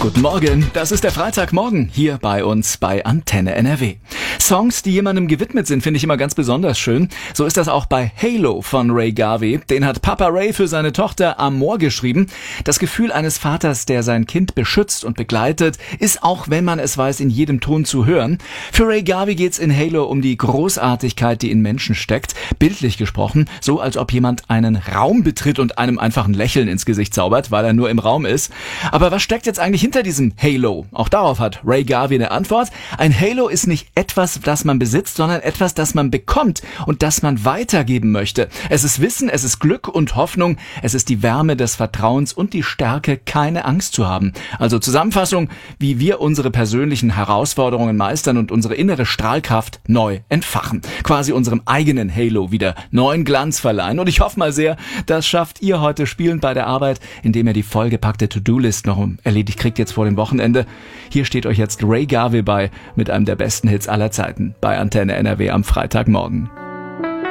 Guten Morgen, das ist der Freitagmorgen hier bei uns bei Antenne NRW. Songs, die jemandem gewidmet sind, finde ich immer ganz besonders schön. So ist das auch bei Halo von Ray Garvey. Den hat Papa Ray für seine Tochter Amor geschrieben. Das Gefühl eines Vaters, der sein Kind beschützt und begleitet, ist, auch wenn man es weiß, in jedem Ton zu hören. Für Ray Garvey geht's in Halo um die Großartigkeit, die in Menschen steckt. Bildlich gesprochen, so als ob jemand einen Raum betritt und einem einfach ein Lächeln ins Gesicht zaubert, weil er nur im Raum ist. Aber was steckt jetzt eigentlich hinter diesem Halo? Auch darauf hat Ray Garvey eine Antwort. Ein Halo ist nicht etwas, das man besitzt, sondern etwas, das man bekommt und das man weitergeben möchte. Es ist Wissen, es ist Glück und Hoffnung, es ist die Wärme des Vertrauens und die Stärke, keine Angst zu haben. Also Zusammenfassung, wie wir unsere persönlichen Herausforderungen meistern und unsere innere Strahlkraft neu entfachen. Quasi unserem eigenen Halo wieder neuen Glanz verleihen. Und ich hoffe mal sehr, das schafft ihr heute spielend bei der Arbeit, indem ihr die vollgepackte To-Do-List noch erledigt kriegt jetzt vor dem Wochenende. Hier steht euch jetzt Ray Garvey bei mit einem der besten Hits aller Zeiten bei Antenne NRW am Freitagmorgen.